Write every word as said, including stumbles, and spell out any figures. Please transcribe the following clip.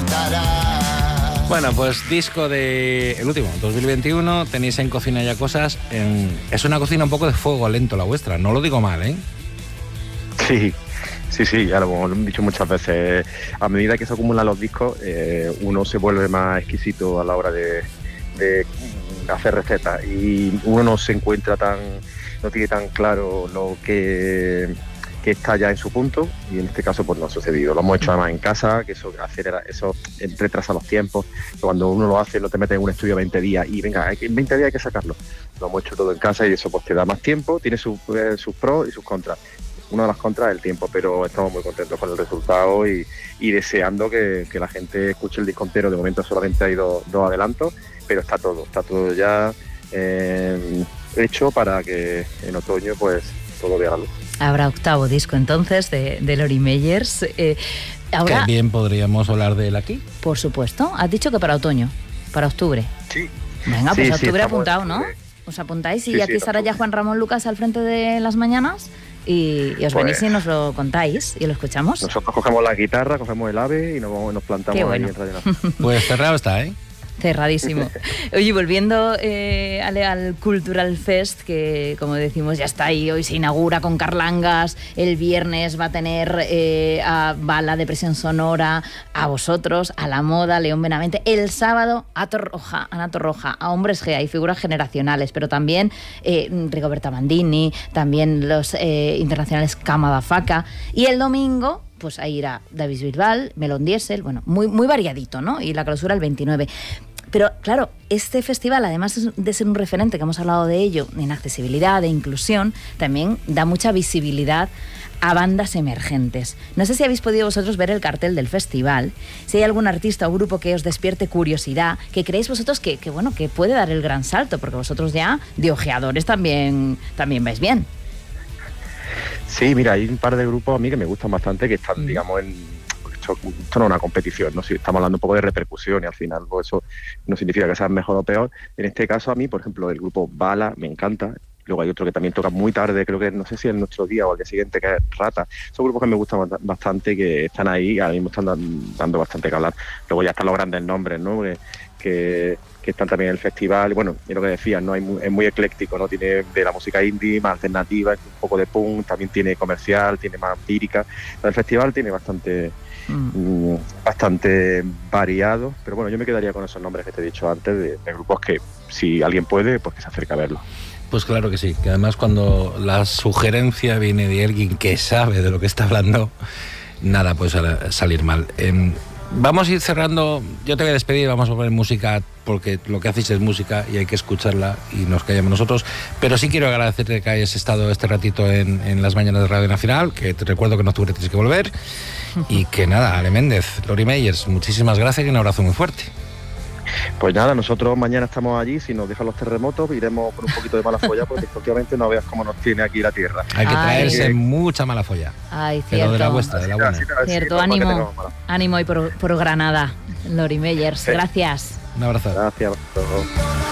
cantará. Bueno, pues disco de el último, dos mil veintiuno, tenéis en Cocina Ya Cosas. En... Es una cocina un poco de fuego lento la vuestra, no lo digo mal, ¿eh? Sí, sí, sí, ya lo hemos dicho muchas veces. A medida que se acumulan los discos, eh, uno se vuelve más exquisito a la hora de, de hacer recetas y uno no se encuentra tan, no tiene tan claro lo que, que está ya en su punto, y en este caso pues no ha sucedido. Lo hemos hecho además en casa, que eso acelera, eso retrasa los tiempos. Cuando uno lo hace, no te metes en un estudio veinte días y venga, en veinte días hay que sacarlo. Lo hemos hecho todo en casa y eso pues te da más tiempo, tiene sus, eh, sus pros y sus contras. Una de las contras es el tiempo, pero estamos muy contentos con el resultado y, y deseando que, que la gente escuche el disco entero. De momento solamente hay dos, dos adelantos, pero está todo, está todo ya eh, hecho para que en otoño pues todo vea la luz. Habrá octavo disco entonces de, de Lori Meyers. Eh, ahora, que bien podríamos hablar de él aquí. Por supuesto. Has dicho que para otoño, para octubre. Sí. Venga, sí, pues sí, octubre apuntado, ¿no? octubre. Os apuntáis y Sí, aquí sí, estará ya Juan Ramón Lucas al frente de las mañanas y, y os Pues, venís y nos lo contáis y lo escuchamos. Nosotros cogemos la guitarra, cogemos el ave y nos, nos plantamos Qué bueno. ahí en Radio Nacional. Pues cerrado está, ¿eh? Cerradísimo. Oye, volviendo eh, al, al Cultural Fest, que como decimos ya está ahí, hoy se inaugura con Carlangas, el viernes va a tener eh, a Bala, Depresión Sonora, a vosotros, a La Moda, León Benavente, el sábado a Torroja, Ana Torroja, a Hombres G, hay figuras generacionales, pero también eh, Rigoberta Bandini, también los eh, internacionales Cama da Faca, y el domingo pues ahí irá David Bisbal, Melón Diesel, bueno, muy, muy variadito, ¿no? Y la clausura el veintinueve. Pero claro, este festival, además de ser un referente, que hemos hablado de ello, en accesibilidad, de inclusión, también da mucha visibilidad a bandas emergentes. No sé si habéis podido vosotros ver el cartel del festival, si hay algún artista o grupo que os despierte curiosidad, que creéis vosotros que, que, bueno, que puede dar el gran salto, porque vosotros ya de ojeadores también, también vais bien. Sí, mira, hay un par de grupos a mí que me gustan bastante, que están, mm. digamos, en... Esto, esto no es una competición, ¿no? Si estamos hablando un poco de repercusión y al final pues eso no significa que sea mejor o peor. En este caso a mí, por ejemplo, el grupo Bala me encanta. Luego hay otro que también toca muy tarde, creo que no sé si es nuestro día o al día siguiente, que es Rata. Son grupos que me gustan bastante, que están ahí, ahora mismo están dando bastante que hablar. Luego ya están los grandes nombres, ¿no? Que, que, que están también en el festival. Bueno, es lo que decías, ¿no? Hay muy, es muy ecléctico, ¿no? Tiene de la música indie, más alternativa, un poco de punk, también tiene comercial, tiene más lírica. Pero el festival tiene bastante... Mm. bastante variado, pero bueno, yo me quedaría con esos nombres que te he dicho antes de, de grupos que si alguien puede, pues que se acerque a verlo. Pues claro que sí, que además cuando la sugerencia viene de alguien que sabe de lo que está hablando, nada puede salir mal. Eh, vamos a ir cerrando, yo te voy a despedir, vamos a poner música porque lo que hacéis es música y hay que escucharla y nos callamos nosotros, pero sí quiero agradecerte que hayas estado este ratito en, en las mañanas de Radio Nacional, que te recuerdo que en octubre tienes que volver y que nada, Ale Méndez, Lori Meyers, muchísimas gracias y un abrazo muy fuerte. Pues nada, nosotros mañana estamos allí, si nos dejan los terremotos iremos con un poquito de mala folla, porque efectivamente no veas cómo nos tiene aquí la tierra. Hay que traerse Ay. mucha mala folla. Ay, cierto. Pero de la vuestra, de la buena. Cierto, sí, ánimo, ánimo y por, por Granada, Lori Meyers, sí. Gracias. Un abrazo. Gracias a todos.